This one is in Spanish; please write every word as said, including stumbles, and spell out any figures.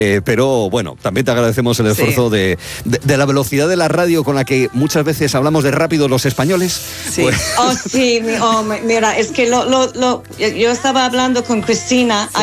Eh, pero bueno, también te agradecemos el esfuerzo sí. de, de, de la velocidad de la radio con la que muchas veces hablamos de rápido los españoles. Sí. Pues... Oh, sí, oh, mira, es que lo, lo, lo, yo estaba hablando con Cristina. Sí.